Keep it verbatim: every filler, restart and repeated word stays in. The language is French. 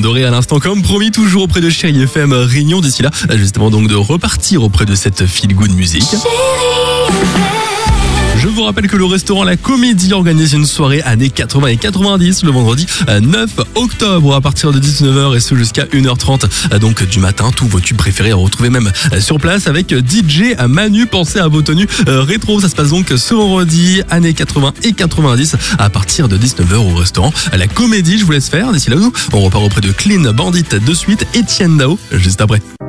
Doré à l'instant, comme promis, toujours auprès de Chérie F M Réunion. D'ici là, justement donc de repartir auprès de cette feel good musique. Je vous rappelle que le restaurant La Comédie organise une soirée années quatre-vingts et quatre-vingt-dix le vendredi neuf octobre à partir de dix-neuf heures et ce jusqu'à une heure trente donc du matin. Tous vos tubes préférés à retrouver même sur place avec D J Manu. Pensez à vos tenues rétro. Ça se passe donc ce vendredi années quatre-vingts et quatre-vingt-dix à partir de dix-neuf heures au restaurant La Comédie. Je vous laisse faire. D'ici là, nous, on repart auprès de Clean Bandit de suite. Etienne Dao juste après.